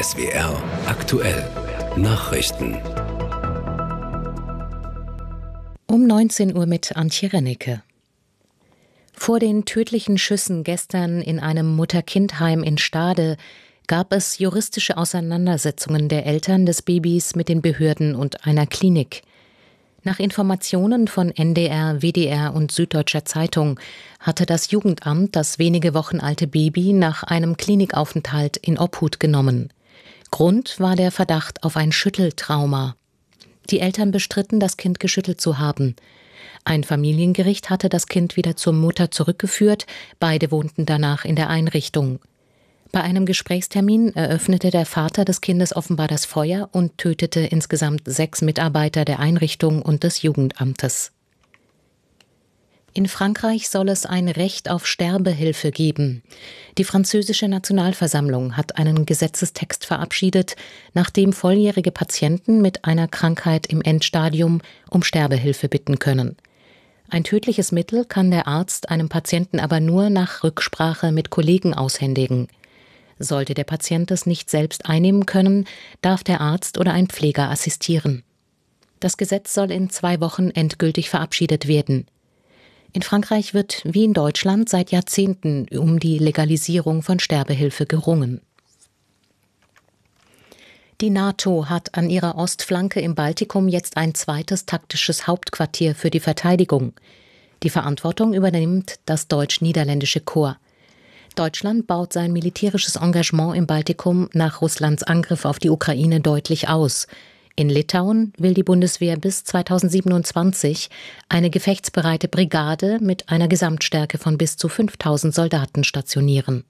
SWR aktuell Nachrichten. Um 19 Uhr mit Antje Rennecke. Vor den tödlichen Schüssen gestern in einem Mutter-Kind-Heim in Stade gab es juristische Auseinandersetzungen der Eltern des Babys mit den Behörden und einer Klinik. Nach Informationen von NDR, WDR und Süddeutscher Zeitung hatte das Jugendamt das wenige Wochen alte Baby nach einem Klinikaufenthalt in Obhut genommen. Grund war der Verdacht auf ein Schütteltrauma. Die Eltern bestritten, das Kind geschüttelt zu haben. Ein Familiengericht hatte das Kind wieder zur Mutter zurückgeführt, beide wohnten danach in der Einrichtung. Bei einem Gesprächstermin eröffnete der Vater des Kindes offenbar das Feuer und tötete insgesamt 6 Mitarbeiter der Einrichtung und des Jugendamtes. In Frankreich soll es ein Recht auf Sterbehilfe geben. Die französische Nationalversammlung hat einen Gesetzestext verabschiedet, nachdem volljährige Patienten mit einer Krankheit im Endstadium um Sterbehilfe bitten können. Ein tödliches Mittel kann der Arzt einem Patienten aber nur nach Rücksprache mit Kollegen aushändigen. Sollte der Patient es nicht selbst einnehmen können, darf der Arzt oder ein Pfleger assistieren. Das Gesetz soll in 2 Wochen endgültig verabschiedet werden. In Frankreich wird wie in Deutschland seit Jahrzehnten um die Legalisierung von Sterbehilfe gerungen. Die NATO hat an ihrer Ostflanke im Baltikum jetzt ein zweites taktisches Hauptquartier für die Verteidigung. Die Verantwortung übernimmt das deutsch-niederländische Korps. Deutschland baut sein militärisches Engagement im Baltikum nach Russlands Angriff auf die Ukraine deutlich aus. In Litauen will die Bundeswehr bis 2027 eine gefechtsbereite Brigade mit einer Gesamtstärke von bis zu 5.000 Soldaten stationieren.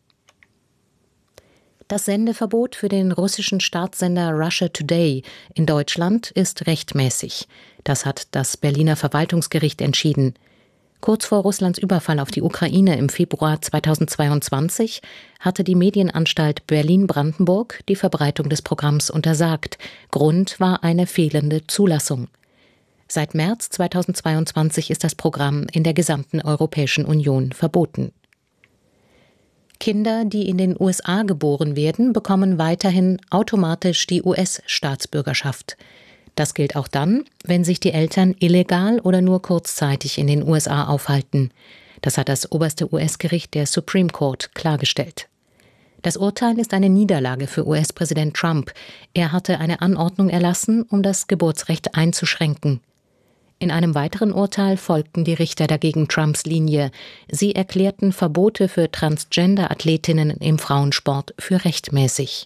Das Sendeverbot für den russischen Staatssender Russia Today in Deutschland ist rechtmäßig. Das hat das Berliner Verwaltungsgericht entschieden. Kurz vor Russlands Überfall auf die Ukraine im Februar 2022 hatte die Medienanstalt Berlin-Brandenburg die Verbreitung des Programms untersagt. Grund war eine fehlende Zulassung. Seit März 2022 ist das Programm in der gesamten Europäischen Union verboten. Kinder, die in den USA geboren werden, bekommen weiterhin automatisch die US-Staatsbürgerschaft. Das gilt auch dann, wenn sich die Eltern illegal oder nur kurzzeitig in den USA aufhalten. Das hat das oberste US-Gericht, der Supreme Court, klargestellt. Das Urteil ist eine Niederlage für US-Präsident Trump. Er hatte eine Anordnung erlassen, um das Geburtsrecht einzuschränken. In einem weiteren Urteil folgten die Richter dagegen Trumps Linie. Sie erklärten Verbote für Transgender-Athletinnen im Frauensport für rechtmäßig.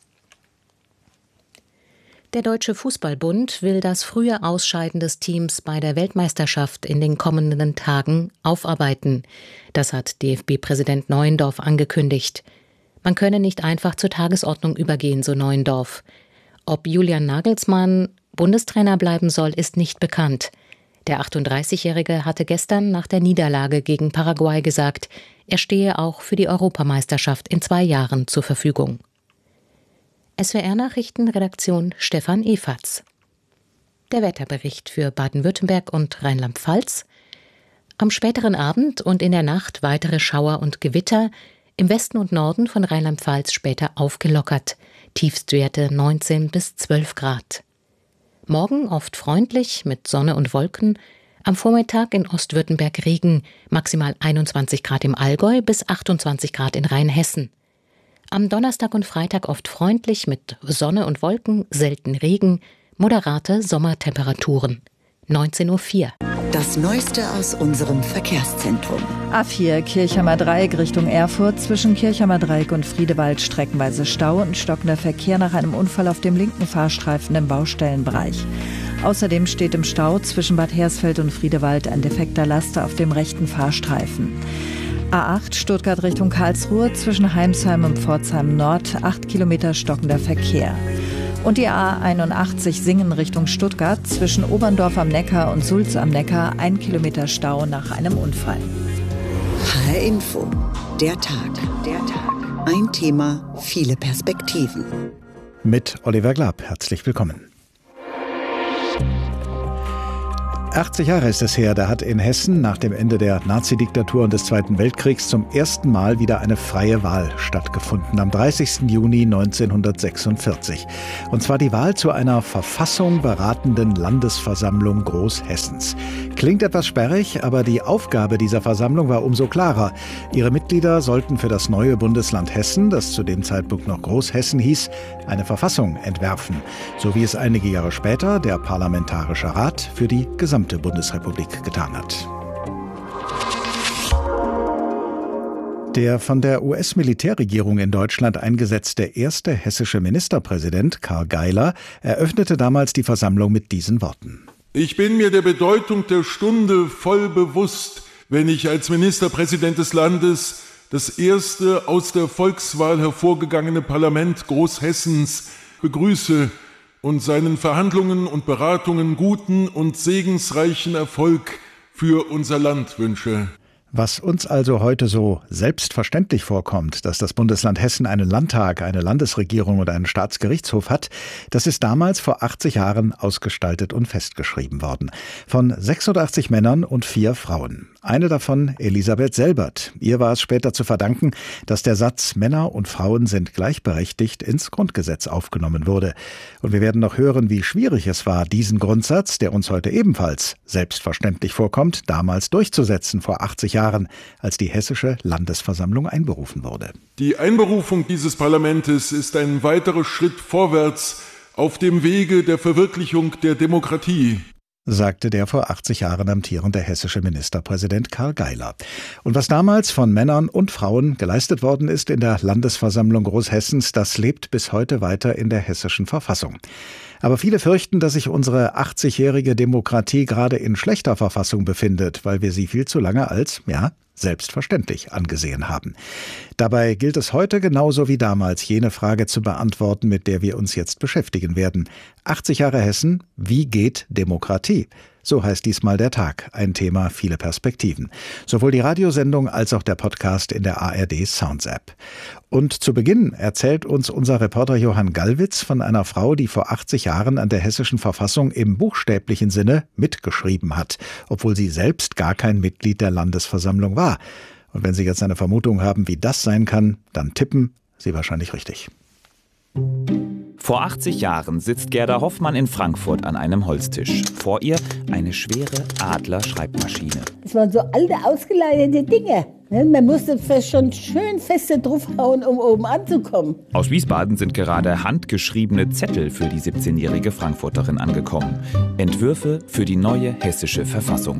Der Deutsche Fußballbund will das frühe Ausscheiden des Teams bei der Weltmeisterschaft in den kommenden Tagen aufarbeiten. Das hat DFB-Präsident Neuendorf angekündigt. Man könne nicht einfach zur Tagesordnung übergehen, so Neuendorf. Ob Julian Nagelsmann Bundestrainer bleiben soll, ist nicht bekannt. Der 38-Jährige hatte gestern nach der Niederlage gegen Paraguay gesagt, er stehe auch für die Europameisterschaft in 2 Jahren zur Verfügung. SWR-Nachrichtenredaktion Stefan Efatz. Der Wetterbericht für Baden-Württemberg und Rheinland-Pfalz. Am späteren Abend und in der Nacht weitere Schauer und Gewitter, im Westen und Norden von Rheinland-Pfalz später aufgelockert. Tiefstwerte 19 bis 12 Grad. Morgen oft freundlich mit Sonne und Wolken. Am Vormittag in Ostwürttemberg Regen, maximal 21 Grad im Allgäu bis 28 Grad in Rheinhessen. Am Donnerstag und Freitag oft freundlich mit Sonne und Wolken, selten Regen, moderate Sommertemperaturen. 19:04 Uhr. Das Neueste aus unserem Verkehrszentrum. A4 Kirchheimer Dreieck Richtung Erfurt, zwischen Kirchheimer Dreieck und Friedewald streckenweise Stau und stockender Verkehr nach einem Unfall auf dem linken Fahrstreifen im Baustellenbereich. Außerdem steht im Stau zwischen Bad Hersfeld und Friedewald ein defekter Laster auf dem rechten Fahrstreifen. A8 Stuttgart Richtung Karlsruhe, zwischen Heimsheim und Pforzheim Nord, 8 Kilometer stockender Verkehr. Und die A81 Singen Richtung Stuttgart, zwischen Oberndorf am Neckar und Sulz am Neckar, 1 Kilometer Stau nach einem Unfall. HR Info, der Tag. Ein Thema, viele Perspektiven. Mit Oliver Glab, herzlich willkommen. 80 Jahre ist es her, da hat in Hessen nach dem Ende der Nazidiktatur und des Zweiten Weltkriegs zum ersten Mal wieder eine freie Wahl stattgefunden, am 30. Juni 1946. Und zwar die Wahl zu einer verfassungberatenden Landesversammlung Großhessens. Klingt etwas sperrig, aber die Aufgabe dieser Versammlung war umso klarer. Ihre Mitglieder sollten für das neue Bundesland Hessen, das zu dem Zeitpunkt noch Großhessen hieß, eine Verfassung entwerfen, so wie es einige Jahre später der Parlamentarische Rat für die gesamte Bundesrepublik getan hat. Der von der US-Militärregierung in Deutschland eingesetzte erste hessische Ministerpräsident Karl Geiler eröffnete damals die Versammlung mit diesen Worten. Ich bin mir der Bedeutung der Stunde voll bewusst, wenn ich als Ministerpräsident des Landes das erste aus der Volkswahl hervorgegangene Parlament Großhessens begrüße und seinen Verhandlungen und Beratungen guten und segensreichen Erfolg für unser Land wünsche. Was uns also heute so selbstverständlich vorkommt, dass das Bundesland Hessen einen Landtag, eine Landesregierung und einen Staatsgerichtshof hat, das ist damals vor 80 Jahren ausgestaltet und festgeschrieben worden. Von 86 Männern und 4 Frauen. Eine davon Elisabeth Selbert. Ihr war es später zu verdanken, dass der Satz Männer und Frauen sind gleichberechtigt ins Grundgesetz aufgenommen wurde. Und wir werden noch hören, wie schwierig es war, diesen Grundsatz, der uns heute ebenfalls selbstverständlich vorkommt, damals durchzusetzen vor 80 Jahren, als die Hessische Landesversammlung einberufen wurde. Die Einberufung dieses Parlaments ist ein weiterer Schritt vorwärts auf dem Wege der Verwirklichung der Demokratie, sagte der vor 80 Jahren amtierende hessische Ministerpräsident Karl Geiler. Und was damals von Männern und Frauen geleistet worden ist in der Landesversammlung Großhessens, das lebt bis heute weiter in der hessischen Verfassung. Aber viele fürchten, dass sich unsere 80-jährige Demokratie gerade in schlechter Verfassung befindet, weil wir sie viel zu lange als, selbstverständlich angesehen haben. Dabei gilt es heute genauso wie damals, jene Frage zu beantworten, mit der wir uns jetzt beschäftigen werden. 80 Jahre Hessen, wie geht Demokratie? So heißt diesmal der Tag, ein Thema, viele Perspektiven. Sowohl die Radiosendung als auch der Podcast in der ARD Sounds App. Und zu Beginn erzählt uns unser Reporter Johann Gallwitz von einer Frau, die vor 80 Jahren an der hessischen Verfassung im buchstäblichen Sinne mitgeschrieben hat, obwohl sie selbst gar kein Mitglied der Landesversammlung war. Und wenn Sie jetzt eine Vermutung haben, wie das sein kann, dann tippen Sie wahrscheinlich richtig. Vor 80 Jahren sitzt Gerda Hoffmann in Frankfurt an einem Holztisch. Vor ihr eine schwere Adler-Schreibmaschine. Das waren so alte, ausgeleitete Dinge. Man musste schon schön feste draufhauen, um oben anzukommen. Aus Wiesbaden sind gerade handgeschriebene Zettel für die 17-jährige Frankfurterin angekommen. Entwürfe für die neue hessische Verfassung.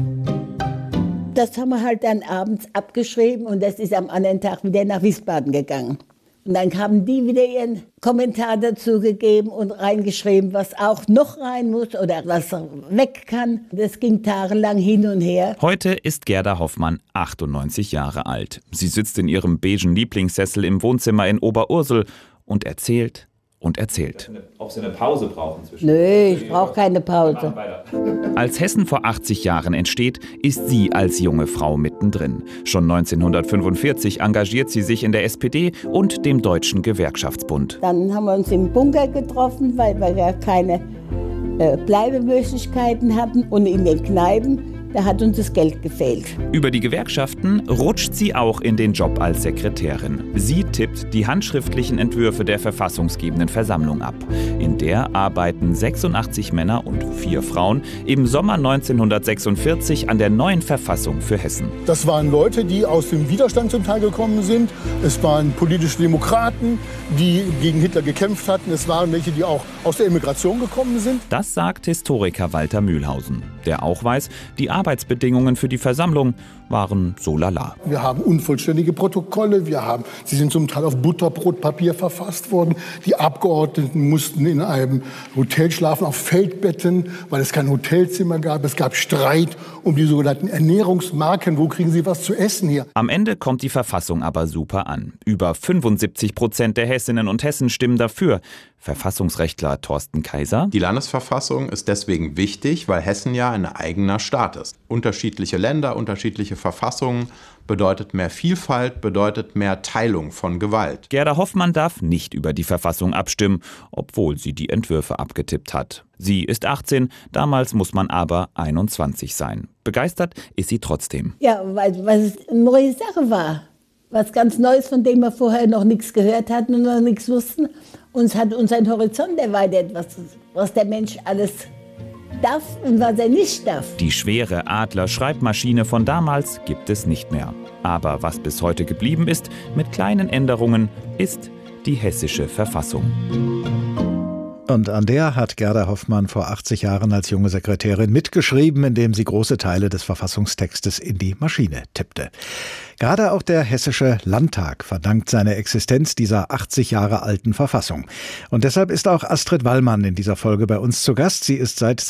Das haben wir halt dann abends abgeschrieben und das ist am anderen Tag wieder nach Wiesbaden gegangen. Und dann haben die wieder ihren Kommentar dazu gegeben und reingeschrieben, was auch noch rein muss oder was weg kann. Das ging tagelang hin und her. Heute ist Gerda Hoffmann 98 Jahre alt. Sie sitzt in ihrem beigen Lieblingssessel im Wohnzimmer in Oberursel und erzählt und erzählt. Ob Sie eine Pause brauchen zwischen? Nö, ich brauche keine Pause. Als Hessen vor 80 Jahren entsteht, ist sie als junge Frau mittendrin. Schon 1945 engagiert sie sich in der SPD und dem Deutschen Gewerkschaftsbund. Dann haben wir uns im Bunker getroffen, weil wir ja keine Bleibemöglichkeiten hatten. Und in den Kneipen, da hat uns das Geld gefehlt. Über die Gewerkschaften rutscht sie auch in den Job als Sekretärin. Sie tippt die handschriftlichen Entwürfe der verfassungsgebenden Versammlung ab. In der arbeiten 86 Männer und 4 Frauen im Sommer 1946 an der neuen Verfassung für Hessen. Das waren Leute, die aus dem Widerstand zum Teil gekommen sind. Es waren politische Demokraten, die gegen Hitler gekämpft hatten. Es waren welche, die auch aus der Immigration gekommen sind. Das sagt Historiker Walter Mühlhausen, der auch weiß, die Arbeitsbedingungen für die Versammlung waren so lala. Wir haben unvollständige Protokolle, sie sind zum Teil auf Butterbrotpapier verfasst worden. Die Abgeordneten mussten in einem Hotel schlafen, auf Feldbetten, weil es kein Hotelzimmer gab. Es gab Streit um die sogenannten Ernährungsmarken. Wo kriegen Sie was zu essen hier? Am Ende kommt die Verfassung aber super an. Über 75% der Hessinnen und Hessen stimmen dafür. Verfassungsrechtler Thorsten Kaiser. Die Landesverfassung ist deswegen wichtig, weil Hessen ja ein eigener Staat ist. Unterschiedliche Länder, unterschiedliche Verfassung bedeutet mehr Vielfalt, bedeutet mehr Teilung von Gewalt. Gerda Hoffmann darf nicht über die Verfassung abstimmen, obwohl sie die Entwürfe abgetippt hat. Sie ist 18, damals muss man aber 21 sein. Begeistert ist sie trotzdem. Ja, weil es eine neue Sache war. Was ganz Neues, von dem wir vorher noch nichts gehört hatten und noch nichts wussten. Uns hat unseren Horizont erweitert, was der Mensch alles darf und was er nicht darf. Die schwere Adler-Schreibmaschine von damals gibt es nicht mehr. Aber was bis heute geblieben ist, mit kleinen Änderungen, ist die hessische Verfassung. Und an der hat Gerda Hoffmann vor 80 Jahren als junge Sekretärin mitgeschrieben, indem sie große Teile des Verfassungstextes in die Maschine tippte. Gerade auch der Hessische Landtag verdankt seine Existenz dieser 80 Jahre alten Verfassung. Und deshalb ist auch Astrid Wallmann in dieser Folge bei uns zu Gast. Sie ist seit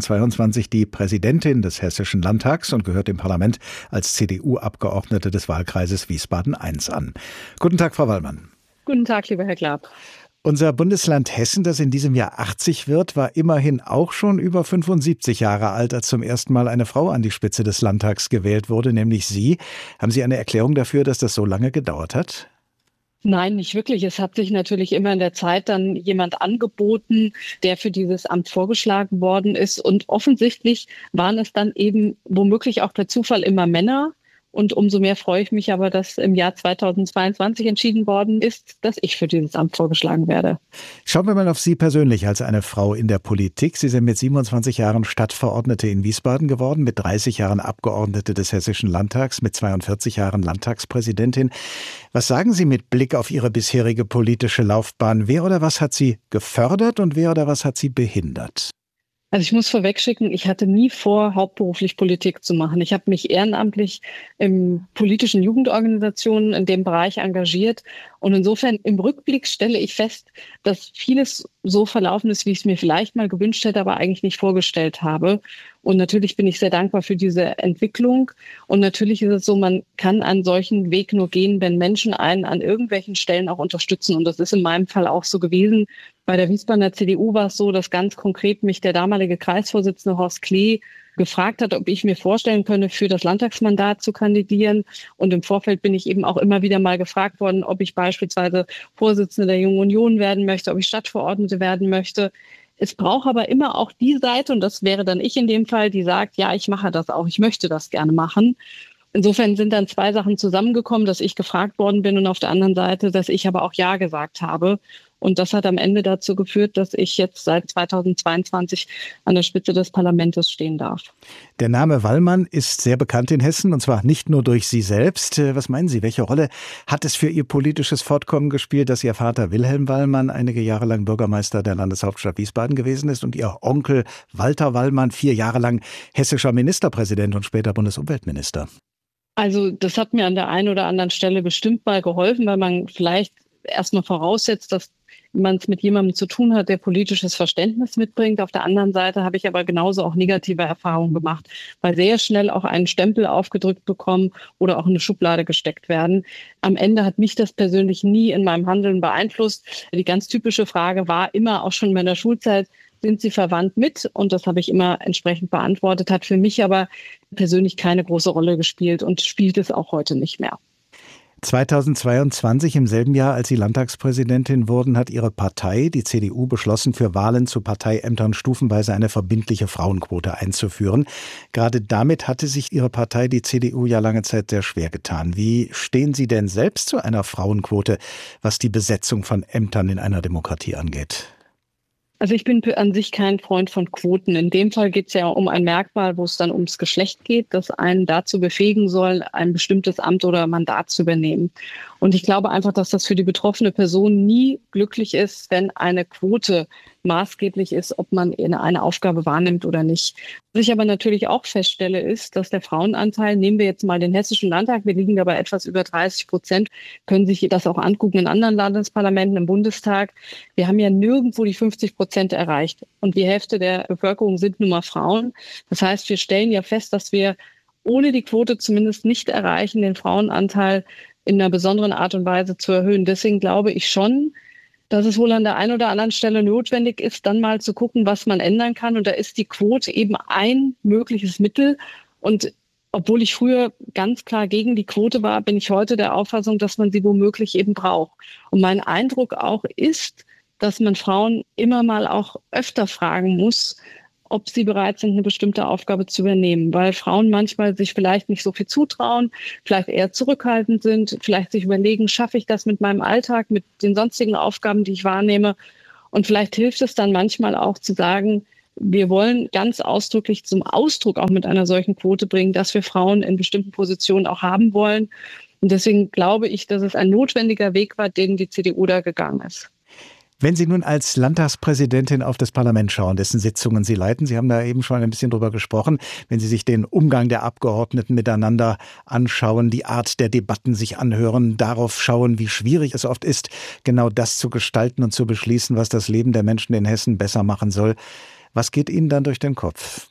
2022 die Präsidentin des Hessischen Landtags und gehört im Parlament als CDU-Abgeordnete des Wahlkreises Wiesbaden I an. Guten Tag, Frau Wallmann. Guten Tag, lieber Herr Glab. Unser Bundesland Hessen, das in diesem Jahr 80 wird, war immerhin auch schon über 75 Jahre alt, als zum ersten Mal eine Frau an die Spitze des Landtags gewählt wurde, nämlich Sie. Haben Sie eine Erklärung dafür, dass das so lange gedauert hat? Nein, nicht wirklich. Es hat sich natürlich immer in der Zeit dann jemand angeboten, der für dieses Amt vorgeschlagen worden ist. Und offensichtlich waren es dann eben womöglich auch per Zufall immer Männer. Und umso mehr freue ich mich aber, dass im Jahr 2022 entschieden worden ist, dass ich für dieses Amt vorgeschlagen werde. Schauen wir mal auf Sie persönlich als eine Frau in der Politik. Sie sind mit 27 Jahren Stadtverordnete in Wiesbaden geworden, mit 30 Jahren Abgeordnete des Hessischen Landtags, mit 42 Jahren Landtagspräsidentin. Was sagen Sie mit Blick auf Ihre bisherige politische Laufbahn? Wer oder was hat Sie gefördert und wer oder was hat Sie behindert? Also ich muss vorwegschicken, ich hatte nie vor, hauptberuflich Politik zu machen. Ich habe mich ehrenamtlich in politischen Jugendorganisationen in dem Bereich engagiert. Und insofern im Rückblick stelle ich fest, dass vieles so verlaufen ist, wie ich es mir vielleicht mal gewünscht hätte, aber eigentlich nicht vorgestellt habe. Und natürlich bin ich sehr dankbar für diese Entwicklung. Und natürlich ist es so, man kann einen solchen Weg nur gehen, wenn Menschen einen an irgendwelchen Stellen auch unterstützen. Und das ist in meinem Fall auch so gewesen. Bei der Wiesbadener CDU war es so, dass ganz konkret mich der damalige Kreisvorsitzende Horst Klee gefragt hat, ob ich mir vorstellen könne, für das Landtagsmandat zu kandidieren. Und im Vorfeld bin ich eben auch immer wieder mal gefragt worden, ob ich beispielsweise Vorsitzende der Jungen Union werden möchte, ob ich Stadtverordnete werden möchte. Es braucht aber immer auch die Seite, und das wäre dann ich in dem Fall, die sagt, ja, ich mache das auch, ich möchte das gerne machen. Insofern sind dann zwei Sachen zusammengekommen, dass ich gefragt worden bin und auf der anderen Seite, dass ich aber auch Ja gesagt habe. Und das hat am Ende dazu geführt, dass ich jetzt seit 2022 an der Spitze des Parlaments stehen darf. Der Name Wallmann ist sehr bekannt in Hessen, und zwar nicht nur durch Sie selbst. Was meinen Sie, welche Rolle hat es für Ihr politisches Fortkommen gespielt, dass Ihr Vater Wilhelm Wallmann einige Jahre lang Bürgermeister der Landeshauptstadt Wiesbaden gewesen ist und Ihr Onkel Walter Wallmann 4 Jahre lang hessischer Ministerpräsident und später Bundesumweltminister? Also das hat mir an der einen oder anderen Stelle bestimmt mal geholfen, weil man vielleicht erstmal voraussetzt, dass man es mit jemandem zu tun hat, der politisches Verständnis mitbringt. Auf der anderen Seite habe ich aber genauso auch negative Erfahrungen gemacht, weil sehr schnell auch einen Stempel aufgedrückt bekommen oder auch in eine Schublade gesteckt werden. Am Ende hat mich das persönlich nie in meinem Handeln beeinflusst. Die ganz typische Frage war immer auch schon in meiner Schulzeit, sind Sie verwandt mit? Und das habe ich immer entsprechend beantwortet, hat für mich aber persönlich keine große Rolle gespielt und spielt es auch heute nicht mehr. 2022, im selben Jahr, als Sie Landtagspräsidentin wurden, hat Ihre Partei, die CDU, beschlossen, für Wahlen zu Parteiämtern stufenweise eine verbindliche Frauenquote einzuführen. Gerade damit hatte sich Ihre Partei, die CDU, ja lange Zeit sehr schwer getan. Wie stehen Sie denn selbst zu einer Frauenquote, was die Besetzung von Ämtern in einer Demokratie angeht? Also ich bin an sich kein Freund von Quoten. In dem Fall geht es ja um ein Merkmal, wo es dann ums Geschlecht geht, das einen dazu befähigen soll, ein bestimmtes Amt oder Mandat zu übernehmen. Und ich glaube einfach, dass das für die betroffene Person nie glücklich ist, wenn eine Quote maßgeblich ist, ob man eine Aufgabe wahrnimmt oder nicht. Was ich aber natürlich auch feststelle, ist, dass der Frauenanteil, nehmen wir jetzt mal den Hessischen Landtag, wir liegen dabei etwas über 30%, können sich das auch angucken in anderen Landesparlamenten, im Bundestag. Wir haben ja nirgendwo die 50% erreicht. Und die Hälfte der Bevölkerung sind nun mal Frauen. Das heißt, wir stellen ja fest, dass wir ohne die Quote zumindest nicht erreichen, den Frauenanteil in einer besonderen Art und Weise zu erhöhen. Deswegen glaube ich schon, dass es wohl an der einen oder anderen Stelle notwendig ist, dann mal zu gucken, was man ändern kann. Und da ist die Quote eben ein mögliches Mittel. Und Obwohl ich früher ganz klar gegen die Quote war, bin ich heute der Auffassung, dass man sie womöglich eben braucht. Und mein Eindruck auch ist, dass man Frauen immer mal auch öfter fragen muss, ob sie bereit sind, eine bestimmte Aufgabe zu übernehmen. Weil Frauen manchmal sich vielleicht nicht so viel zutrauen, vielleicht eher zurückhaltend sind, vielleicht sich überlegen, schaffe ich das mit meinem Alltag, mit den sonstigen Aufgaben, die ich wahrnehme. Und vielleicht hilft es dann manchmal auch zu sagen, wir wollen ganz ausdrücklich zum Ausdruck auch mit einer solchen Quote bringen, dass wir Frauen in bestimmten Positionen auch haben wollen. Und deswegen glaube ich, dass es ein notwendiger Weg war, den die CDU da gegangen ist. Wenn Sie nun als Landtagspräsidentin auf das Parlament schauen, dessen Sitzungen Sie leiten, Sie haben da eben schon ein bisschen drüber gesprochen, wenn Sie sich den Umgang der Abgeordneten miteinander anschauen, die Art der Debatten sich anhören, darauf schauen, wie schwierig es oft ist, genau das zu gestalten und zu beschließen, was das Leben der Menschen in Hessen besser machen soll. Was geht Ihnen dann durch den Kopf?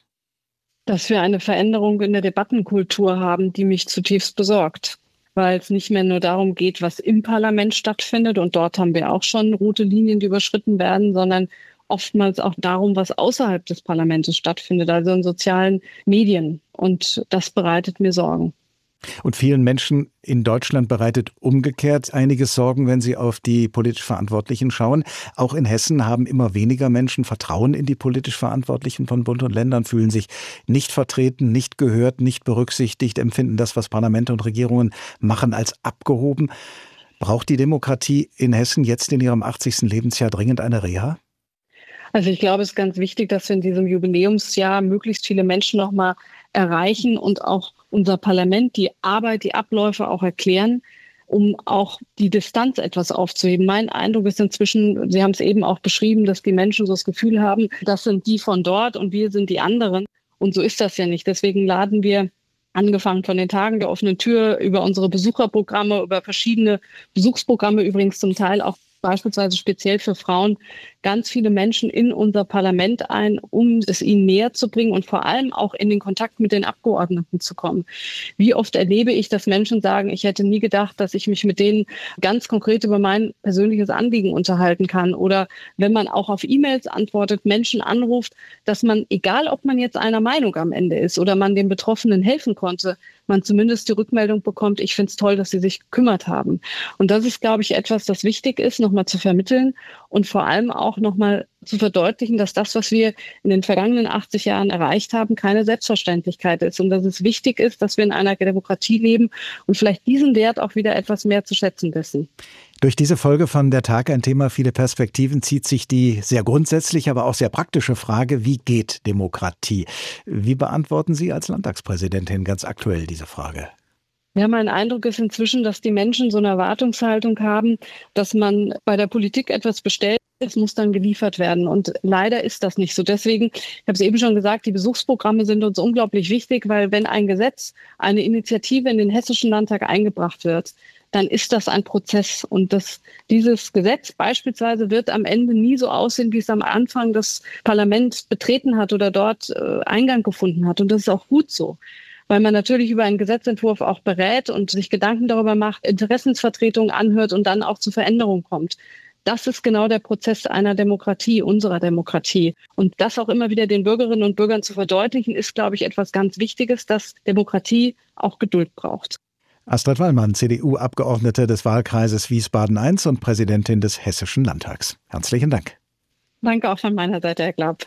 Dass wir eine Veränderung in der Debattenkultur haben, die mich zutiefst besorgt. Weil es nicht mehr nur darum geht, was im Parlament stattfindet. Und dort haben wir auch schon rote Linien, die überschritten werden, sondern oftmals auch darum, was außerhalb des Parlaments stattfindet, also in sozialen Medien. Und das bereitet mir Sorgen. Und vielen Menschen in Deutschland bereitet umgekehrt einiges Sorgen, wenn sie auf die politisch Verantwortlichen schauen. Auch in Hessen haben immer weniger Menschen Vertrauen in die politisch Verantwortlichen von Bund und Ländern, fühlen sich nicht vertreten, nicht gehört, nicht berücksichtigt, empfinden das, was Parlamente und Regierungen machen, als abgehoben. Braucht die Demokratie in Hessen jetzt in ihrem 80. Lebensjahr dringend eine Reha? Also ich glaube, es ist ganz wichtig, dass wir in diesem Jubiläumsjahr möglichst viele Menschen nochmal erreichen und auch unser Parlament, die Arbeit, die Abläufe auch erklären, um auch die Distanz etwas aufzuheben. Mein Eindruck ist inzwischen, Sie haben es eben auch beschrieben, dass die Menschen so das Gefühl haben, das sind die von dort und wir sind die anderen. Und so ist das ja nicht. Deswegen laden wir, angefangen von den Tagen der offenen Tür, über unsere Besucherprogramme, über verschiedene Besuchsprogramme übrigens zum Teil auch beispielsweise speziell für Frauen, ganz viele Menschen in unser Parlament ein, um es ihnen näher zu bringen und vor allem auch in den Kontakt mit den Abgeordneten zu kommen. Wie oft erlebe ich, dass Menschen sagen, ich hätte nie gedacht, dass ich mich mit denen ganz konkret über mein persönliches Anliegen unterhalten kann. Oder wenn man auch auf E-Mails antwortet, Menschen anruft, dass man, egal ob man jetzt einer Meinung am Ende ist oder man den Betroffenen helfen konnte, man zumindest die Rückmeldung bekommt, ich finde es toll, dass sie sich gekümmert haben. Und das ist, glaube ich, etwas, das wichtig ist, nochmal zu vermitteln und vor allem auch nochmal zu verdeutlichen, dass das, was wir in den vergangenen 80 Jahren erreicht haben, keine Selbstverständlichkeit ist und dass es wichtig ist, dass wir in einer Demokratie leben und vielleicht diesen Wert auch wieder etwas mehr zu schätzen wissen. Durch diese Folge von Der Tag, ein Thema, viele Perspektiven, zieht sich die sehr grundsätzliche, aber auch sehr praktische Frage, wie geht Demokratie? Wie beantworten Sie als Landtagspräsidentin ganz aktuell diese Frage? Ja, mein Eindruck ist inzwischen, dass die Menschen so eine Erwartungshaltung haben, dass man bei der Politik etwas bestellt, es muss dann geliefert werden. Und leider ist das nicht so. Deswegen, ich habe es eben schon gesagt, die Besuchsprogramme sind uns unglaublich wichtig, weil wenn ein Gesetz, eine Initiative in den Hessischen Landtag eingebracht wird, dann ist das ein Prozess. Und dieses Gesetz beispielsweise wird am Ende nie so aussehen, wie es am Anfang das Parlament betreten hat oder dort Eingang gefunden hat. Und das ist auch gut so. Weil man natürlich über einen Gesetzentwurf auch berät und sich Gedanken darüber macht, Interessensvertretungen anhört und dann auch zu Veränderungen kommt. Das ist genau der Prozess einer Demokratie, unserer Demokratie. Und das auch immer wieder den Bürgerinnen und Bürgern zu verdeutlichen, ist, glaube ich, etwas ganz Wichtiges, dass Demokratie auch Geduld braucht. Astrid Wallmann, CDU-Abgeordnete des Wahlkreises Wiesbaden I und Präsidentin des Hessischen Landtags. Herzlichen Dank. Danke auch von meiner Seite, Herr Glaub.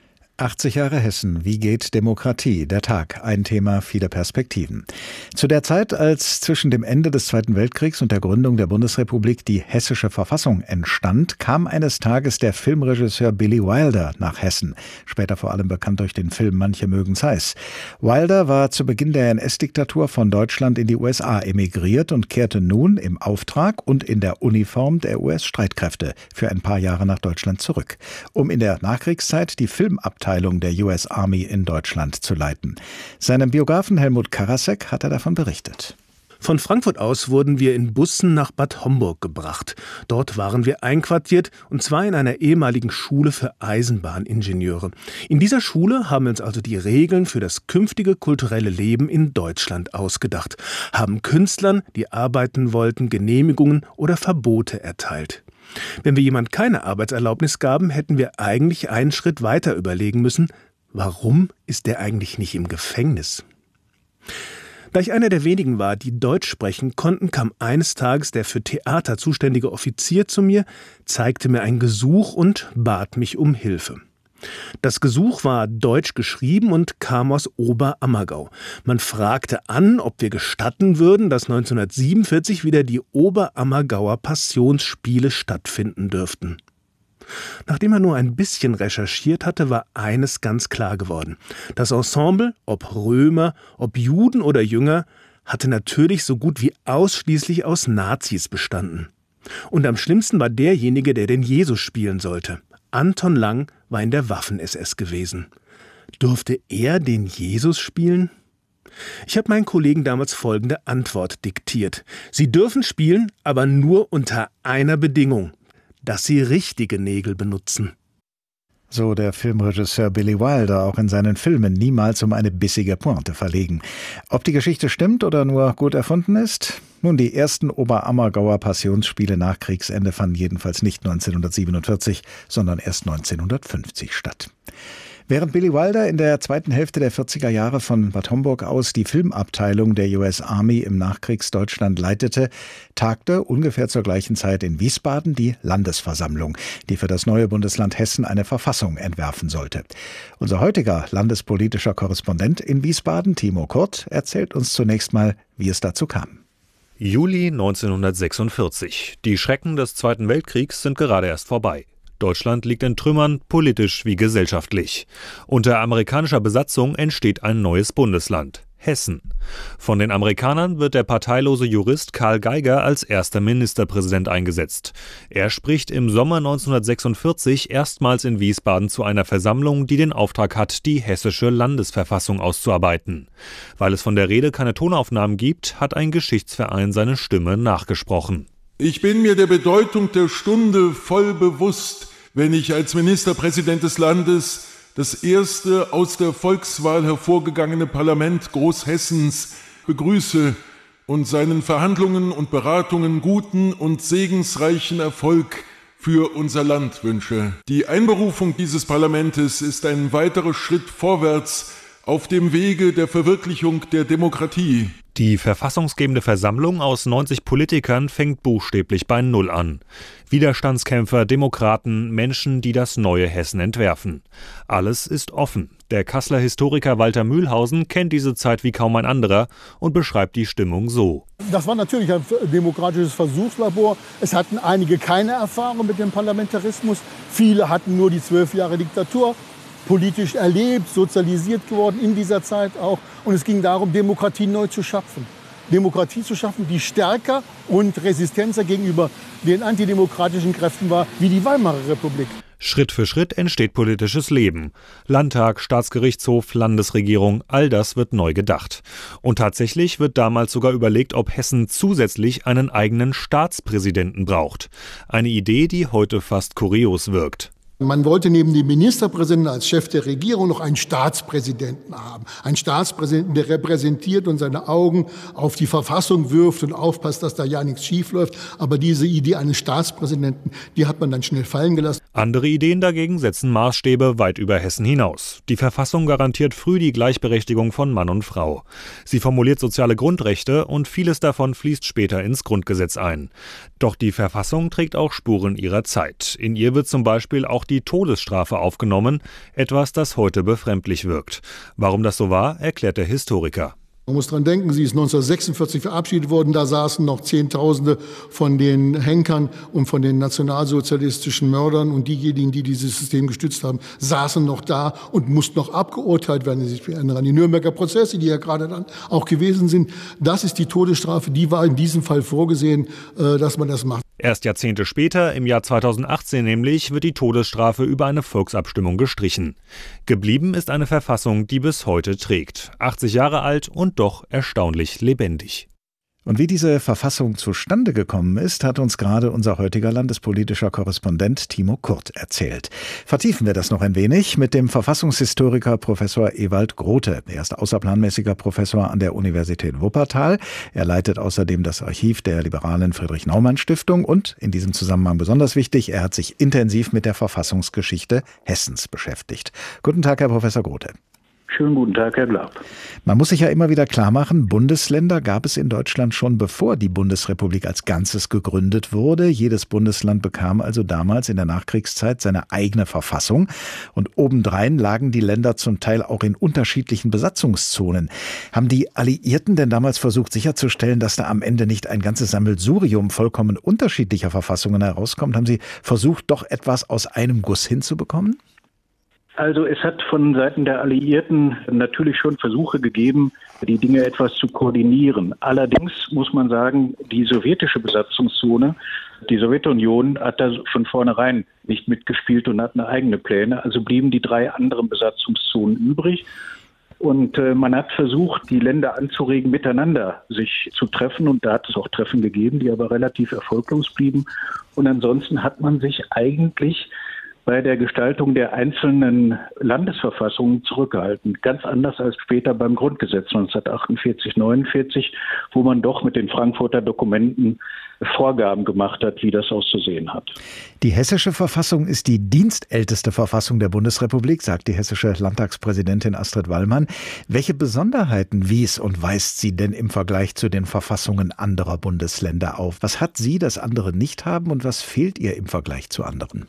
80 Jahre Hessen. Wie geht Demokratie? Der Tag. Ein Thema, viele Perspektiven. Zu der Zeit, als zwischen dem Ende des Zweiten Weltkriegs und der Gründung der Bundesrepublik die Hessische Verfassung entstand, kam eines Tages der Filmregisseur Billy Wilder nach Hessen. Später vor allem bekannt durch den Film Manche mögen's heiß. Wilder war zu Beginn der NS-Diktatur von Deutschland in die USA emigriert und kehrte nun im Auftrag und in der Uniform der US-Streitkräfte für ein paar Jahre nach Deutschland zurück, um in der Nachkriegszeit die Filmabteilung der US Army in Deutschland zu leiten. Seinem Biografen Helmut Karasek hat er davon berichtet. Von Frankfurt aus wurden wir in Bussen nach Bad Homburg gebracht. Dort waren wir einquartiert, und zwar in einer ehemaligen Schule für Eisenbahningenieure. In dieser Schule haben wir uns also die Regeln für das künftige kulturelle Leben in Deutschland ausgedacht, haben Künstlern, die arbeiten wollten, Genehmigungen oder Verbote erteilt. Wenn wir jemand keine Arbeitserlaubnis gaben, hätten wir eigentlich einen Schritt weiter überlegen müssen, warum ist der eigentlich nicht im Gefängnis? Da ich einer der wenigen war, die Deutsch sprechen konnten, kam eines Tages der für Theater zuständige Offizier zu mir, zeigte mir ein Gesuch und bat mich um Hilfe. Das Gesuch war deutsch geschrieben und kam aus Oberammergau. Man fragte an, ob wir gestatten würden, dass 1947 wieder die Oberammergauer Passionsspiele stattfinden dürften. Nachdem er nur ein bisschen recherchiert hatte, war eines ganz klar geworden. Das Ensemble, ob Römer, ob Juden oder Jünger, hatte natürlich so gut wie ausschließlich aus Nazis bestanden. Und am schlimmsten war derjenige, der den Jesus spielen sollte. Anton Lang war in der Waffen-SS gewesen. Durfte er den Jesus spielen? Ich habe meinen Kollegen damals folgende Antwort diktiert. Sie dürfen spielen, aber nur unter einer Bedingung: dass sie richtige Nägel benutzen. So der Filmregisseur Billy Wilder, auch in seinen Filmen niemals um eine bissige Pointe verlegen. Ob die Geschichte stimmt oder nur gut erfunden ist? Nun, die ersten Oberammergauer Passionsspiele nach Kriegsende fanden jedenfalls nicht 1947, sondern erst 1950 statt. Während Billy Wilder in der zweiten Hälfte der 40er Jahre von Bad Homburg aus die Filmabteilung der US Army im Nachkriegsdeutschland leitete, tagte ungefähr zur gleichen Zeit in Wiesbaden die Landesversammlung, die für das neue Bundesland Hessen eine Verfassung entwerfen sollte. Unser heutiger landespolitischer Korrespondent in Wiesbaden, Timo Kurt, erzählt uns zunächst mal, wie es dazu kam. Juli 1946. Die Schrecken des Zweiten Weltkriegs sind gerade erst vorbei. Deutschland liegt in Trümmern, politisch wie gesellschaftlich. Unter amerikanischer Besatzung entsteht ein neues Bundesland, Hessen. Von den Amerikanern wird der parteilose Jurist Karl Geiger als erster Ministerpräsident eingesetzt. Er spricht im Sommer 1946 erstmals in Wiesbaden zu einer Versammlung, die den Auftrag hat, die hessische Landesverfassung auszuarbeiten. Weil es von der Rede keine Tonaufnahmen gibt, hat ein Geschichtsverein seine Stimme nachgesprochen. Ich bin mir der Bedeutung der Stunde voll bewusst, wenn ich als Ministerpräsident des Landes das erste aus der Volkswahl hervorgegangene Parlament Großhessens begrüße und seinen Verhandlungen und Beratungen guten und segensreichen Erfolg für unser Land wünsche. Die Einberufung dieses Parlamentes ist ein weiterer Schritt vorwärts auf dem Wege der Verwirklichung der Demokratie. Die verfassungsgebende Versammlung aus 90 Politikern fängt buchstäblich bei Null an. Widerstandskämpfer, Demokraten, Menschen, die das neue Hessen entwerfen. Alles ist offen. Der Kasseler Historiker Walter Mühlhausen kennt diese Zeit wie kaum ein anderer und beschreibt die Stimmung so. Das war natürlich ein demokratisches Versuchslabor. Es hatten einige keine Erfahrung mit dem Parlamentarismus. Viele hatten nur die 12 Jahre Diktatur politisch erlebt, sozialisiert geworden in dieser Zeit auch. Und es ging darum, Demokratie neu zu schaffen. Demokratie zu schaffen, die stärker und resistenter gegenüber den antidemokratischen Kräften war, wie die Weimarer Republik. Schritt für Schritt entsteht politisches Leben. Landtag, Staatsgerichtshof, Landesregierung, all das wird neu gedacht. Und tatsächlich wird damals sogar überlegt, ob Hessen zusätzlich einen eigenen Staatspräsidenten braucht. Eine Idee, die heute fast kurios wirkt. Man wollte neben dem Ministerpräsidenten als Chef der Regierung noch einen Staatspräsidenten haben. Einen Staatspräsidenten, der repräsentiert und seine Augen auf die Verfassung wirft und aufpasst, dass da ja nichts schief läuft. Aber diese Idee eines Staatspräsidenten, die hat man dann schnell fallen gelassen. Andere Ideen dagegen setzen Maßstäbe weit über Hessen hinaus. Die Verfassung garantiert früh die Gleichberechtigung von Mann und Frau. Sie formuliert soziale Grundrechte und vieles davon fließt später ins Grundgesetz ein. Doch die Verfassung trägt auch Spuren ihrer Zeit. In ihr wird zum Beispiel auch die Todesstrafe aufgenommen, etwas, das heute befremdlich wirkt. Warum das so war, erklärt der Historiker. Man muss dran denken, sie ist 1946 verabschiedet worden. Da saßen noch Zehntausende von den Henkern und von den nationalsozialistischen Mördern. Und diejenigen, die dieses System gestützt haben, saßen noch da und mussten noch abgeurteilt werden. Sie sich erinnern an die Nürnberger Prozesse, die ja gerade dann auch gewesen sind. Das ist die Todesstrafe. Die war in diesem Fall vorgesehen, dass man das macht. Erst Jahrzehnte später, im Jahr 2018 nämlich, wird die Todesstrafe über eine Volksabstimmung gestrichen. Geblieben ist eine Verfassung, die bis heute trägt. 80 Jahre alt und doch erstaunlich lebendig. Und wie diese Verfassung zustande gekommen ist, hat uns gerade unser heutiger landespolitischer Korrespondent Timo Kurt erzählt. Vertiefen wir das noch ein wenig mit dem Verfassungshistoriker Professor Ewald Grote. Er ist außerplanmäßiger Professor an der Universität Wuppertal. Er leitet außerdem das Archiv der liberalen Friedrich-Naumann-Stiftung und, in diesem Zusammenhang besonders wichtig, er hat sich intensiv mit der Verfassungsgeschichte Hessens beschäftigt. Guten Tag, Herr Professor Grote. Schönen guten Tag, Herr Glab. Man muss sich ja immer wieder klar machen, Bundesländer gab es in Deutschland schon bevor die Bundesrepublik als Ganzes gegründet wurde. Jedes Bundesland bekam also damals in der Nachkriegszeit seine eigene Verfassung. Und obendrein lagen die Länder zum Teil auch in unterschiedlichen Besatzungszonen. Haben die Alliierten denn damals versucht sicherzustellen, dass da am Ende nicht ein ganzes Sammelsurium vollkommen unterschiedlicher Verfassungen herauskommt? Haben Sie versucht, doch etwas aus einem Guss hinzubekommen? Also es hat von Seiten der Alliierten natürlich schon Versuche gegeben, die Dinge etwas zu koordinieren. Allerdings muss man sagen, die sowjetische Besatzungszone, die Sowjetunion hat da von vornherein nicht mitgespielt und hatten eigene Pläne. Also blieben die 3 anderen Besatzungszonen übrig. Und man hat versucht, die Länder anzuregen, miteinander sich zu treffen. Und da hat es auch Treffen gegeben, die aber relativ erfolglos blieben. Und ansonsten hat man sich eigentlich bei der Gestaltung der einzelnen Landesverfassungen zurückgehalten. Ganz anders als später beim Grundgesetz 1948, 49, wo man doch mit den Frankfurter Dokumenten Vorgaben gemacht hat, wie das auszusehen hat. Die hessische Verfassung ist die dienstälteste Verfassung der Bundesrepublik, sagt die hessische Landtagspräsidentin Astrid Wallmann. Welche Besonderheiten wies und weist sie denn im Vergleich zu den Verfassungen anderer Bundesländer auf? Was hat sie, das andere nicht haben, und was fehlt ihr im Vergleich zu anderen?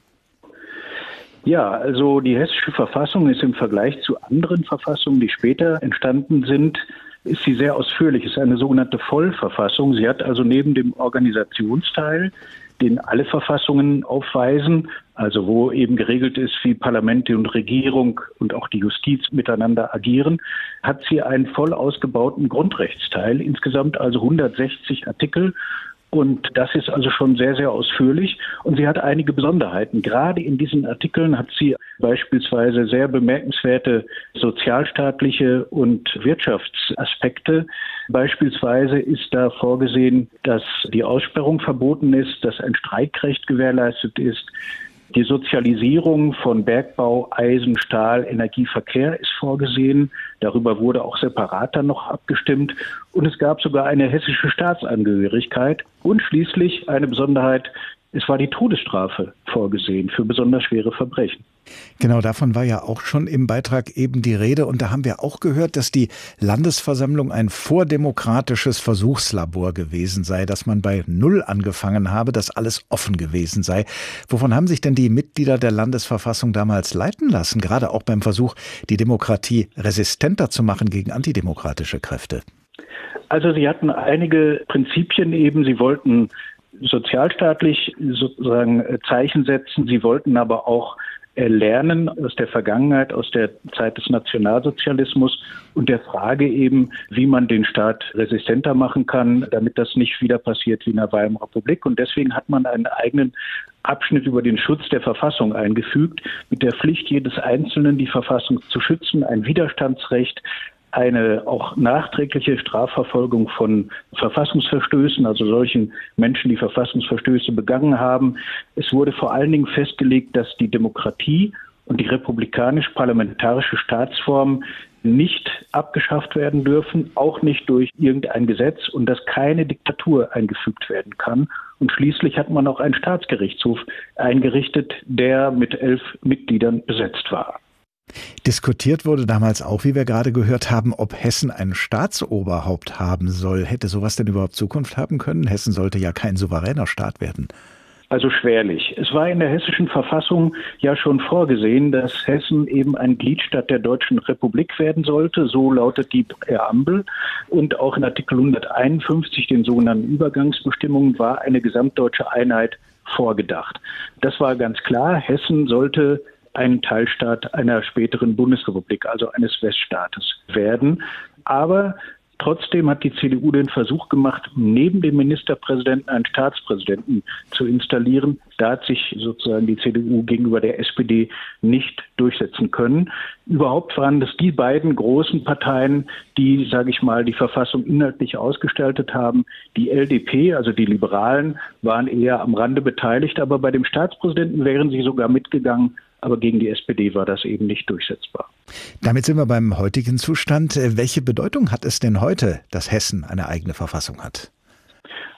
Ja, also die hessische Verfassung ist im Vergleich zu anderen Verfassungen, die später entstanden sind, ist sie sehr ausführlich. Es ist eine sogenannte Vollverfassung. Sie hat also neben dem Organisationsteil, den alle Verfassungen aufweisen, also wo eben geregelt ist, wie Parlamente und Regierung und auch die Justiz miteinander agieren, hat sie einen voll ausgebauten Grundrechtsteil, insgesamt also 160 Artikel. Und das ist also schon sehr, sehr ausführlich. Und sie hat einige Besonderheiten. Gerade in diesen Artikeln hat sie beispielsweise sehr bemerkenswerte sozialstaatliche und Wirtschaftsaspekte. Beispielsweise ist da vorgesehen, dass die Aussperrung verboten ist, dass ein Streikrecht gewährleistet ist. Die Sozialisierung von Bergbau, Eisen, Stahl, Energie, Verkehr ist vorgesehen. Darüber wurde auch separat dann noch abgestimmt. Und es gab sogar eine hessische Staatsangehörigkeit. Und schließlich eine Besonderheit, es war die Todesstrafe vorgesehen für besonders schwere Verbrechen. Genau, davon war ja auch schon im Beitrag eben die Rede. Und da haben wir auch gehört, dass die Landesversammlung ein vordemokratisches Versuchslabor gewesen sei, dass man bei Null angefangen habe, dass alles offen gewesen sei. Wovon haben sich denn die Mitglieder der Landesverfassung damals leiten lassen, gerade auch beim Versuch, die Demokratie resistenter zu machen gegen antidemokratische Kräfte? Also sie hatten einige Prinzipien eben. Sie wollten sozialstaatlich sozusagen Zeichen setzen. Sie wollten aber auch lernen aus der Vergangenheit, aus der Zeit des Nationalsozialismus und der Frage eben, wie man den Staat resistenter machen kann, damit das nicht wieder passiert wie in der Weimarer Republik. Und deswegen hat man einen eigenen Abschnitt über den Schutz der Verfassung eingefügt, mit der Pflicht jedes Einzelnen, die Verfassung zu schützen, ein Widerstandsrecht, eine auch nachträgliche Strafverfolgung von Verfassungsverstößen, also solchen Menschen, die Verfassungsverstöße begangen haben. Es wurde vor allen Dingen festgelegt, dass die Demokratie und die republikanisch-parlamentarische Staatsform nicht abgeschafft werden dürfen, auch nicht durch irgendein Gesetz, und dass keine Diktatur eingefügt werden kann. Und schließlich hat man auch einen Staatsgerichtshof eingerichtet, der mit 11 Mitgliedern besetzt war. Diskutiert wurde damals auch, wie wir gerade gehört haben, ob Hessen ein Staatsoberhaupt haben soll. Hätte sowas denn überhaupt Zukunft haben können? Hessen sollte ja kein souveräner Staat werden. Also schwerlich. Es war in der hessischen Verfassung ja schon vorgesehen, dass Hessen eben ein Gliedstaat der Deutschen Republik werden sollte. So lautet die Präambel. Und auch in Artikel 151, den sogenannten Übergangsbestimmungen, war eine gesamtdeutsche Einheit vorgedacht. Das war ganz klar. Hessen sollte ein Teilstaat einer späteren Bundesrepublik, also eines Weststaates werden. Aber trotzdem hat die CDU den Versuch gemacht, neben dem Ministerpräsidenten einen Staatspräsidenten zu installieren. Da hat sich sozusagen die CDU gegenüber der SPD nicht durchsetzen können. Überhaupt waren das die beiden großen Parteien, die, sage ich mal, die Verfassung inhaltlich ausgestaltet haben. Die LDP, also die Liberalen, waren eher am Rande beteiligt, aber bei dem Staatspräsidenten wären sie sogar mitgegangen. Aber gegen die SPD war das eben nicht durchsetzbar. Damit sind wir beim heutigen Zustand. Welche Bedeutung hat es denn heute, dass Hessen eine eigene Verfassung hat?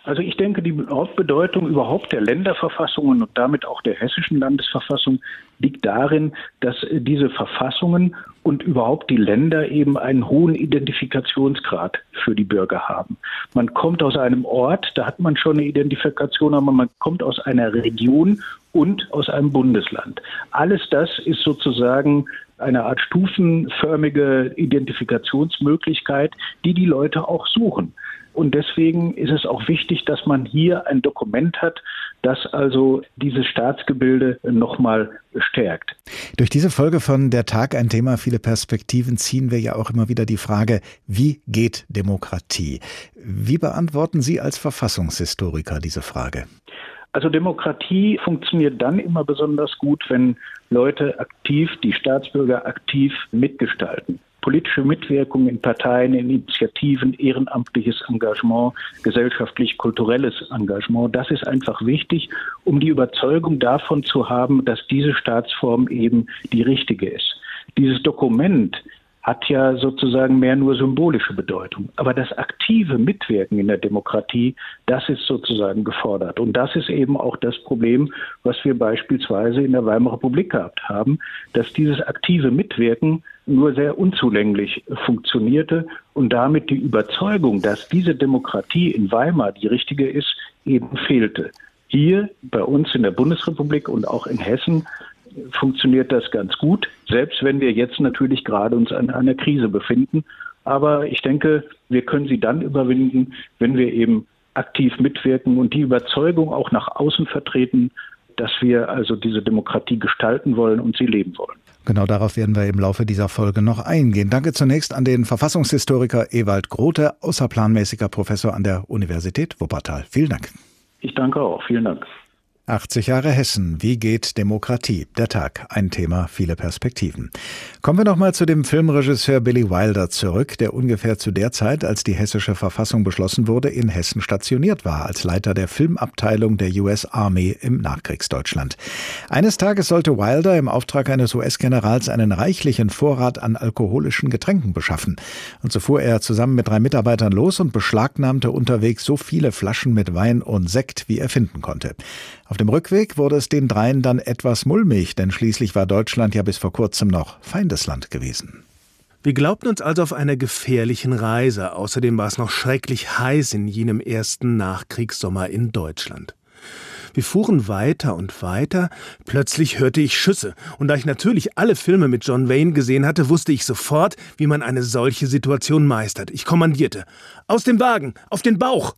Also ich denke, die Hauptbedeutung überhaupt der Länderverfassungen und damit auch der hessischen Landesverfassung liegt darin, dass diese Verfassungen und überhaupt die Länder eben einen hohen Identifikationsgrad für die Bürger haben. Man kommt aus einem Ort, da hat man schon eine Identifikation, aber man kommt aus einer Region und aus einem Bundesland. Alles das ist sozusagen eine Art stufenförmige Identifikationsmöglichkeit, die die Leute auch suchen. Und deswegen ist es auch wichtig, dass man hier ein Dokument hat, das also dieses Staatsgebilde nochmal stärkt. Durch diese Folge von Der Tag, ein Thema, viele Perspektiven, ziehen wir ja auch immer wieder die Frage, wie geht Demokratie? Wie beantworten Sie als Verfassungshistoriker diese Frage? Also Demokratie funktioniert dann immer besonders gut, wenn Leute aktiv, die Staatsbürger aktiv mitgestalten. Politische Mitwirkung in Parteien, in Initiativen, ehrenamtliches Engagement, gesellschaftlich-kulturelles Engagement, das ist einfach wichtig, um die Überzeugung davon zu haben, dass diese Staatsform eben die richtige ist. Dieses Dokument hat ja sozusagen mehr nur symbolische Bedeutung. Aber das aktive Mitwirken in der Demokratie, das ist sozusagen gefordert. Und das ist eben auch das Problem, was wir beispielsweise in der Weimarer Republik gehabt haben, dass dieses aktive Mitwirken nur sehr unzulänglich funktionierte und damit die Überzeugung, dass diese Demokratie in Weimar die richtige ist, eben fehlte. Hier bei uns in der Bundesrepublik und auch in Hessen funktioniert das ganz gut, selbst wenn wir jetzt natürlich gerade uns an einer Krise befinden. Aber ich denke, wir können sie dann überwinden, wenn wir eben aktiv mitwirken und die Überzeugung auch nach außen vertreten, dass wir also diese Demokratie gestalten wollen und sie leben wollen. Genau darauf werden wir im Laufe dieser Folge noch eingehen. Danke zunächst an den Verfassungshistoriker Ewald Grote, außerplanmäßiger Professor an der Universität Wuppertal. Vielen Dank. Ich danke auch. Vielen Dank. 80 Jahre Hessen. Wie geht Demokratie? Der Tag. Ein Thema, viele Perspektiven. Kommen wir noch mal zu dem Filmregisseur Billy Wilder zurück, der ungefähr zu der Zeit, als die hessische Verfassung beschlossen wurde, in Hessen stationiert war, als Leiter der Filmabteilung der US Army im Nachkriegsdeutschland. Eines Tages sollte Wilder im Auftrag eines US-Generals einen reichlichen Vorrat an alkoholischen Getränken beschaffen. Und so fuhr er zusammen mit 3 Mitarbeitern los und beschlagnahmte unterwegs so viele Flaschen mit Wein und Sekt, wie er finden konnte. Auf dem Rückweg wurde es den dreien dann etwas mulmig, denn schließlich war Deutschland ja bis vor kurzem noch Feindesland gewesen. Wir glaubten uns also auf einer gefährlichen Reise. Außerdem war es noch schrecklich heiß in jenem ersten Nachkriegssommer in Deutschland. Wir fuhren weiter und weiter. Plötzlich hörte ich Schüsse. Und da ich natürlich alle Filme mit John Wayne gesehen hatte, wusste ich sofort, wie man eine solche Situation meistert. Ich kommandierte: Aus dem Wagen, auf den Bauch!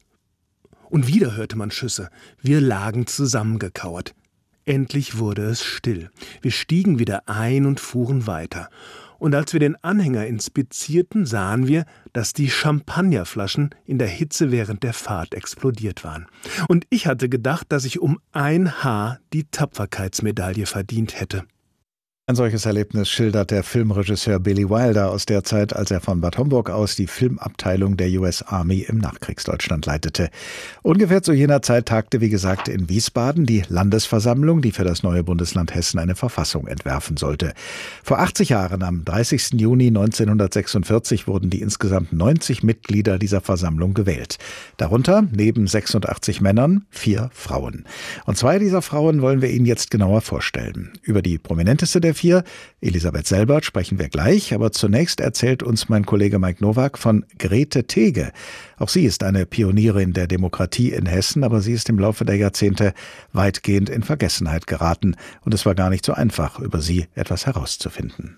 Und wieder hörte man Schüsse. Wir lagen zusammengekauert. Endlich wurde es still. Wir stiegen wieder ein und fuhren weiter. Und als wir den Anhänger inspizierten, sahen wir, dass die Champagnerflaschen in der Hitze während der Fahrt explodiert waren. Und ich hatte gedacht, dass ich um ein Haar die Tapferkeitsmedaille verdient hätte. Ein solches Erlebnis schildert der Filmregisseur Billy Wilder aus der Zeit, als er von Bad Homburg aus die Filmabteilung der US Army im Nachkriegsdeutschland leitete. Ungefähr zu jener Zeit tagte, wie gesagt, in Wiesbaden die Landesversammlung, die für das neue Bundesland Hessen eine Verfassung entwerfen sollte. Vor 80 Jahren, am 30. Juni 1946, wurden die insgesamt 90 Mitglieder dieser Versammlung gewählt. Darunter, neben 86 Männern, 4 Frauen. Und 2 dieser Frauen wollen wir Ihnen jetzt genauer vorstellen. Über die prominenteste der 4, Elisabeth Selbert, sprechen wir gleich, aber zunächst erzählt uns mein Kollege Mike Nowak von Grete Tege. Auch sie ist eine Pionierin der Demokratie in Hessen, aber sie ist im Laufe der Jahrzehnte weitgehend in Vergessenheit geraten und es war gar nicht so einfach, über sie etwas herauszufinden.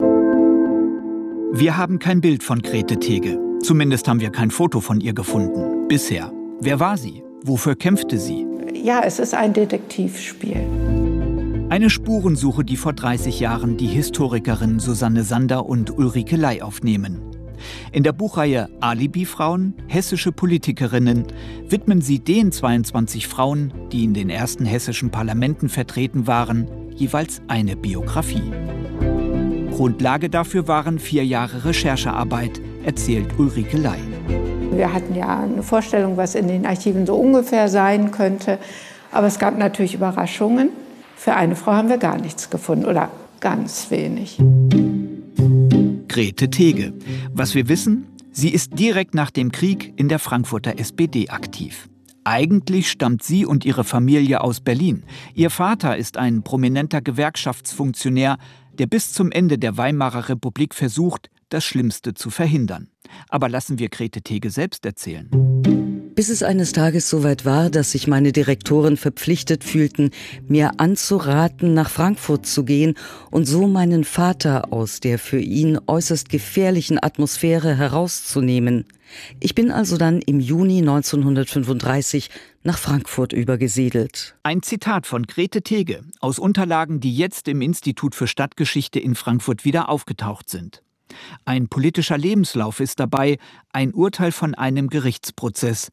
Wir haben kein Bild von Grete Tege. Zumindest haben wir kein Foto von ihr gefunden. Bisher. Wer war sie? Wofür kämpfte sie? Ja, es ist ein Detektivspiel. Eine Spurensuche, die vor 30 Jahren die Historikerinnen Susanne Sander und Ulrike Ley aufnehmen. In der Buchreihe Alibi-Frauen, hessische Politikerinnen, widmen sie den 22 Frauen, die in den ersten hessischen Parlamenten vertreten waren, jeweils eine Biografie. Grundlage dafür waren 4 Jahre Recherchearbeit, erzählt Ulrike Ley. Wir hatten ja eine Vorstellung, was in den Archiven so ungefähr sein könnte, aber es gab natürlich Überraschungen. Für eine Frau haben wir gar nichts gefunden oder ganz wenig. Grete Tege. Was wir wissen, sie ist direkt nach dem Krieg in der Frankfurter SPD aktiv. Eigentlich stammt sie und ihre Familie aus Berlin. Ihr Vater ist ein prominenter Gewerkschaftsfunktionär, der bis zum Ende der Weimarer Republik versucht, das Schlimmste zu verhindern. Aber lassen wir Grete Tege selbst erzählen. Bis es eines Tages soweit war, dass sich meine Direktoren verpflichtet fühlten, mir anzuraten, nach Frankfurt zu gehen und so meinen Vater aus der für ihn äußerst gefährlichen Atmosphäre herauszunehmen. Ich bin also dann im Juni 1935 nach Frankfurt übergesiedelt. Ein Zitat von Grete Tege aus Unterlagen, die jetzt im Institut für Stadtgeschichte in Frankfurt wieder aufgetaucht sind. Ein politischer Lebenslauf ist dabei, ein Urteil von einem Gerichtsprozess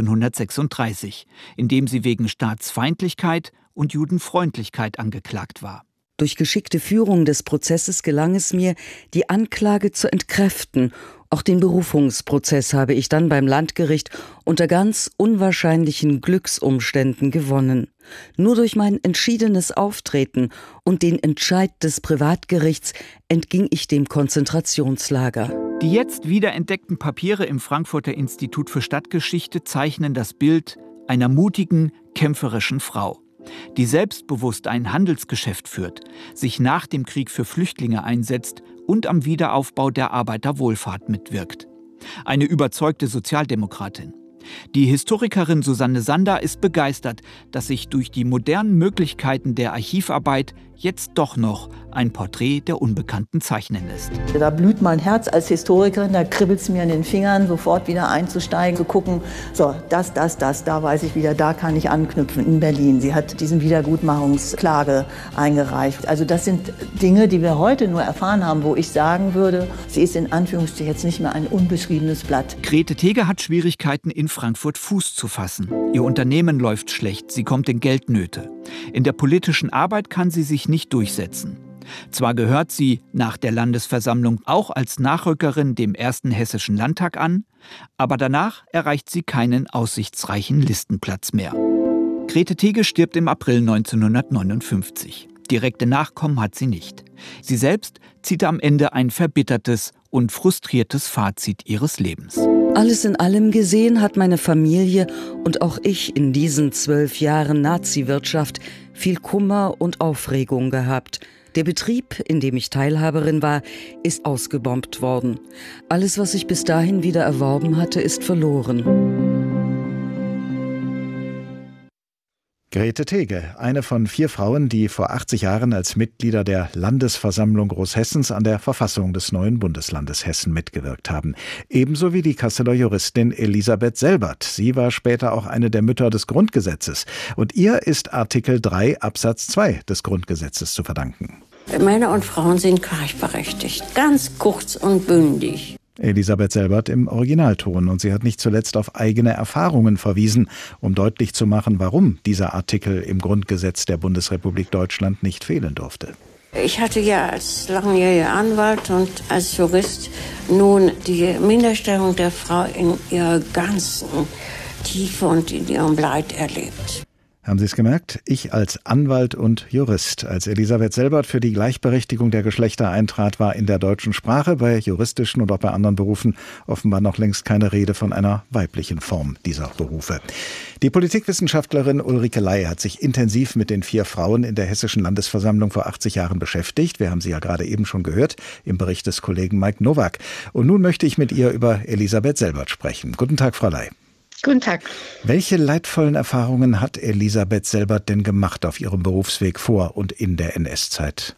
1936, in dem sie wegen Staatsfeindlichkeit und Judenfreundlichkeit angeklagt war. Durch geschickte Führung des Prozesses gelang es mir, die Anklage zu entkräften. Auch den Berufungsprozess habe ich dann beim Landgericht unter ganz unwahrscheinlichen Glücksumständen gewonnen. Nur durch mein entschiedenes Auftreten und den Entscheid des Privatgerichts entging ich dem Konzentrationslager. Die jetzt wiederentdeckten Papiere im Frankfurter Institut für Stadtgeschichte zeichnen das Bild einer mutigen, kämpferischen Frau, die selbstbewusst ein Handelsgeschäft führt, sich nach dem Krieg für Flüchtlinge einsetzt und am Wiederaufbau der Arbeiterwohlfahrt mitwirkt. Eine überzeugte Sozialdemokratin. Die Historikerin Susanne Sander ist begeistert, dass sich durch die modernen Möglichkeiten der Archivarbeit jetzt doch noch ein Porträt der Unbekannten zeichnen lässt. Da blüht mein Herz als Historikerin, da kribbelt es mir in den Fingern, sofort wieder einzusteigen, zu gucken, so, da weiß ich wieder, da kann ich anknüpfen in Berlin. Sie hat diesen Wiedergutmachungsklage eingereicht. Also das sind Dinge, die wir heute nur erfahren haben, wo ich sagen würde, sie ist in Anführungsstrichen jetzt nicht mehr ein unbeschriebenes Blatt. Grete Tege hat Schwierigkeiten, in Frankfurt Fuß zu fassen. Ihr Unternehmen läuft schlecht, sie kommt in Geldnöte. In der politischen Arbeit kann sie sich nicht durchsetzen. Zwar gehört sie nach der Landesversammlung auch als Nachrückerin dem ersten Hessischen Landtag an, aber danach erreicht sie keinen aussichtsreichen Listenplatz mehr. Grete Tege stirbt im April 1959. Direkte Nachkommen hat sie nicht. Sie selbst zieht am Ende ein verbittertes und frustriertes Fazit ihres Lebens. Alles in allem gesehen hat meine Familie und auch ich in diesen 12 Jahren Nazi-Wirtschaft viel Kummer und Aufregung gehabt. Der Betrieb, in dem ich Teilhaberin war, ist ausgebombt worden. Alles, was ich bis dahin wieder erworben hatte, ist verloren. Grete Tege, eine von 4 Frauen, die vor 80 Jahren als Mitglieder der Landesversammlung Großhessens an der Verfassung des neuen Bundeslandes Hessen mitgewirkt haben. Ebenso wie die Kasseler Juristin Elisabeth Selbert. Sie war später auch eine der Mütter des Grundgesetzes. Und ihr ist Artikel 3 Absatz 2 des Grundgesetzes zu verdanken. Männer und Frauen sind gleichberechtigt. Ganz kurz und bündig. Elisabeth Selbert im Originalton, und sie hat nicht zuletzt auf eigene Erfahrungen verwiesen, um deutlich zu machen, warum dieser Artikel im Grundgesetz der Bundesrepublik Deutschland nicht fehlen durfte. Ich hatte ja als langjähriger Anwalt und als Jurist nun die Minderstellung der Frau in ihrer ganzen Tiefe und in ihrem Leid erlebt. Haben Sie es gemerkt? Ich als Anwalt und Jurist. Als Elisabeth Selbert für die Gleichberechtigung der Geschlechter eintrat, war in der deutschen Sprache bei juristischen und auch bei anderen Berufen offenbar noch längst keine Rede von einer weiblichen Form dieser Berufe. Die Politikwissenschaftlerin Ulrike Ley hat sich intensiv mit den 4 Frauen in der Hessischen Landesversammlung vor 80 Jahren beschäftigt. Wir haben sie ja gerade eben schon gehört im Bericht des Kollegen Mike Nowak. Und nun möchte ich mit ihr über Elisabeth Selbert sprechen. Guten Tag, Frau Ley. Guten Tag. Welche leidvollen Erfahrungen hat Elisabeth Selbert denn gemacht auf ihrem Berufsweg vor und in der NS-Zeit?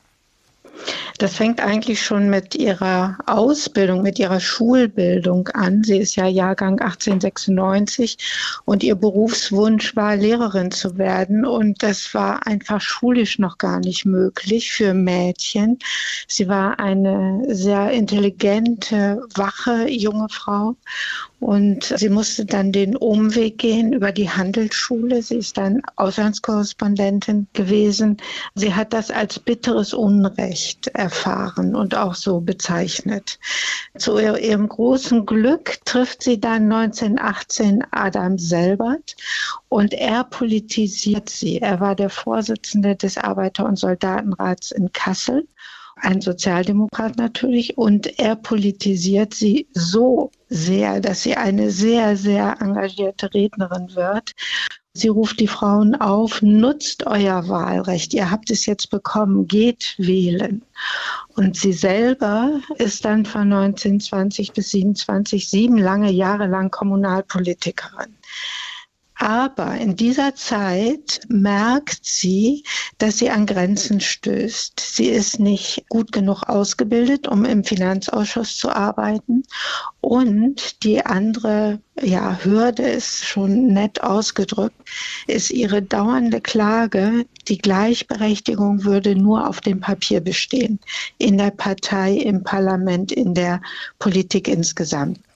Das fängt eigentlich schon mit ihrer Ausbildung, mit ihrer Schulbildung an. Sie ist ja Jahrgang 1896 und ihr Berufswunsch war, Lehrerin zu werden. Und das war einfach schulisch noch gar nicht möglich für Mädchen. Sie war eine sehr intelligente, wache junge Frau. Und sie musste dann den Umweg gehen über die Handelsschule. Sie ist dann Auslandskorrespondentin gewesen. Sie hat das als bitteres Unrecht erfahren und auch so bezeichnet. Zu ihrem großen Glück trifft sie dann 1918 Adam Selbert und er politisiert sie. Er war der Vorsitzende des Arbeiter- und Soldatenrats in Kassel. ein Sozialdemokrat natürlich, und er politisiert sie so sehr, dass sie eine sehr, sehr engagierte Rednerin wird. Sie ruft die Frauen auf, nutzt euer Wahlrecht, ihr habt es jetzt bekommen, geht wählen. Und sie selber ist dann von 1920 bis 27 7 lange Jahre lang Kommunalpolitikerin. Aber in dieser Zeit merkt sie, dass sie an Grenzen stößt. Sie ist nicht gut genug ausgebildet, um im Finanzausschuss zu arbeiten. Und die andere Hürde ist schon nett ausgedrückt, ist ihre dauernde Klage, die Gleichberechtigung würde nur auf dem Papier bestehen. In der Partei, im Parlament, in der Politik insgesamt.